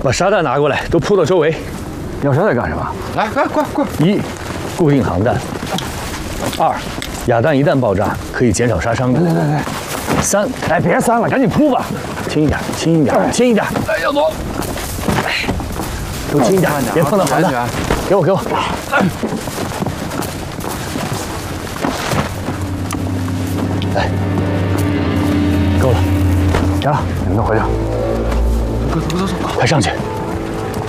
把沙袋拿过来，都铺到周围。 要沙袋干什么？ 来，快！ 1. 固定航弹。2. 哑弹一旦爆炸，可以减少杀伤力。 来。 3. 哎，别3了，赶紧铺吧。 轻一点，轻一点，轻一点。 哎，要走。 都轻一点，别碰到航弹。给我。来，够了， 行了，你们都回去。 走， 快上去。